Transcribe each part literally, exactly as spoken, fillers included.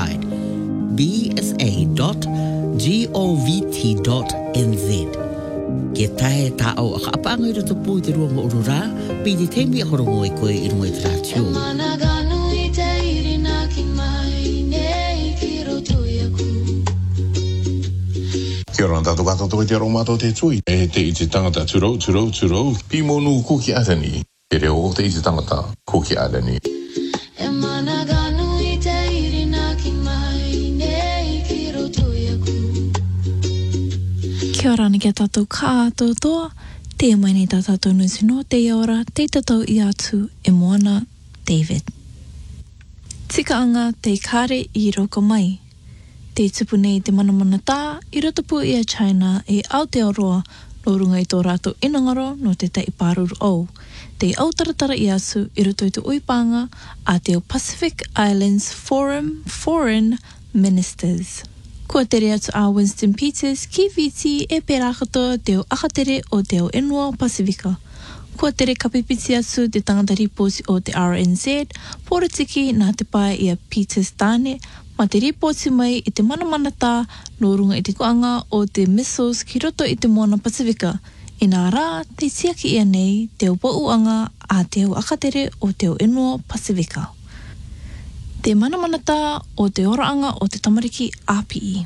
website b s a dot govt dot n z. Ke tae ta au a kaapanga i roto pui te ruanga urura, pi te temi a horongo i koe i runga i te ratio. Kia ora tātou katoa toi te aromato te tui. E te i te tangata turou, turou, turou. Pi monu kuki atani. E reo te i te tangata kuki atani. E mana ganu i te irina ki mai nei ki roto iaku. Kia ora ni kia tātou kātou toa. Te mai nei tā tātou nusino te ora, te tātou i atu e moana David. Tika anga te kare i roko mai. Te tupu nei te manamana tā, i rotopu i a China e Aotearoa no runga i tō rātou inangaro no te tai pāruru au. Te autaratara i asu i roto i te uipanga a te Pacific Islands Forum Foreign Ministers. Kua tere atu a Winston Peters ki viti e pērākatoa te o akatere o te o Enua Pasifika. Kua tere kapipiti atu te tangata ripoti o te R N Z, porotiki nā te pai i a Peters tāne, ma te ripoti mai i te manamana tā no runga i te kuanga o te missiles ki roto i te moana Pasifika. I nā rā, te tiaki ia nei te o pauanga a te o akatere o te o Enua Pasifika. Te manamana tā o te oraanga o te tamariki A P I.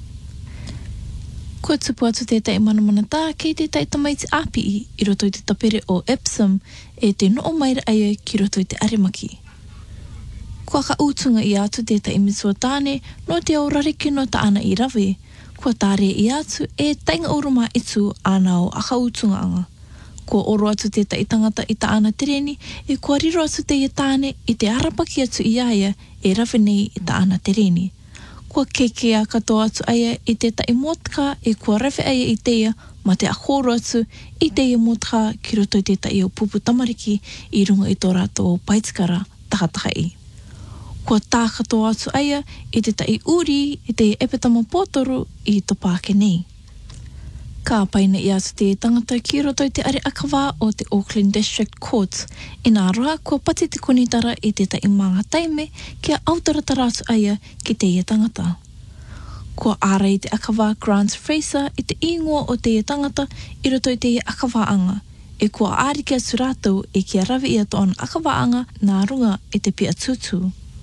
Kua tupu atu te tai manamana tā kei te tai tamaiti A P I i roto i te tapere o Epsom e te noo maira aia ki roto i te arimaki. Kua ka utunga i atu te tai misua tāne no te au rariki no ta ana i rawe. Kua tāre i atu e tainga uruma itu ana o aka utunga anga. Kua oro atu te tai tangata i ta ana tereni e kua riro atu te ia tāne i te arapaki atu i aia e rawe nei i ta ana tereni. Kua keke a katoa atu aia i te tai motka e kua rawe aia i teia ma te akoro atu i teia motka ki roto i te tai o pupu tamariki i runga i tō rātou o paitikara takatakai. Kua tā katoa atu aia i te tai uri i te epetama pōtoru i tō pāke nei. Ka paina i atu te tangata ki roto i te are akawā o te Auckland District Court. I nā roa, kua pati te konitara i te tai manga taime kia autaratara atu aia ki te ia tangata. Kua ārei te akawā Grant Fraser i te ingoa o te ia tangata i roto i te ia akawāanga. E kua āriki atu rātou e kia rawe i atu ana akawāanga nā runga i te pia tutu.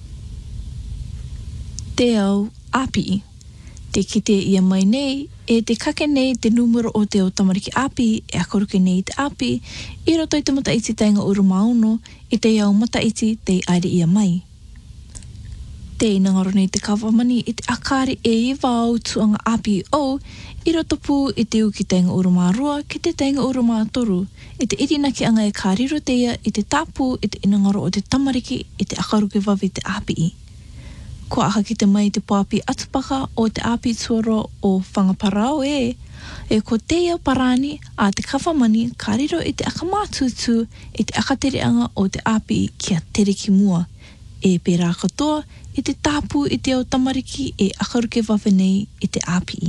Te au A P I. Te kite ia mai nei, e te kake nei te numero o te o tamariki A P I, e akaruke nei te A P I, i roto i te mataiti tainga uru mauno, i te iau mataiti te aere ia mai. Te inangaro nei te kawamani i te akari e iwa au tuanga A P I o, i roto pū i te uki tainga uru mārua ki te tainga uru mātoru, i te irinaki anga e kāriro te ia i te tāpū i te inangaro o te tamariki i te akaruke wawi te A P I. Kua aha ki te mai te pāpi atupaka o te A P I tuaro o whangaparau e, e ko te ia parani a te kawamani kariro i te akamātutu i te akatereanga o te A P I kia tereki mua, e pērā katoa i te tāpū i te o tamariki e akaruke wawenei i te A P I.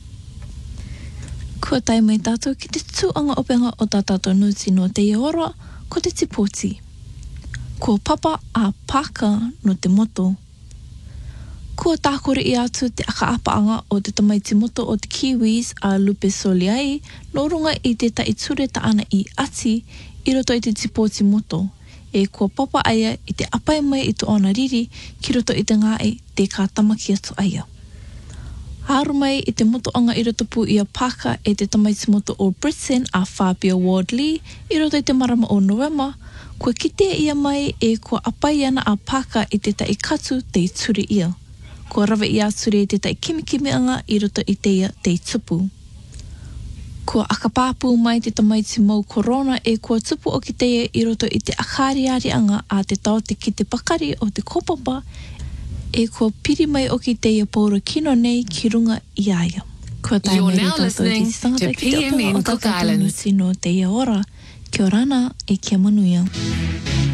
Kua tai mai tātou ki te tuanga openga o tā tātou nuti no te iora, ko te tipoti. Kua papa a pāka no te moto. Kua tākore i atu te akaapaanga o te tamaiti moto o te Kiwis a Lupe Soliai, no runga i te tai ture ta ana i ati i roto i te tipoti moto. E kua papa aia i te apai mai i te ona riri ki roto i te ngāi te kā tamaki atu aia. Haru mai i te moto anga i roto pu i a paka e te tamaiti moto o Britain a Fabia Wardley i roto i te marama o Noema, kua kitea ia mai e kua apai ana a paka i te tai katu te ture ia. Kua rawa i ature te tai kimikimi anga i roto i teia te tupu. Kua akapāpū mai te tamaiti mau korona e kua tupu o ki teia i roto i te akariari anga a te tau te ki te pakari o te kopapa e kua piri mai o ki teia pōra kino nei ki runga i aia. Kua tai mai re tātou i te tangata ki te apunga o tātou nuti no teia ora. Kia orana e kia manuia.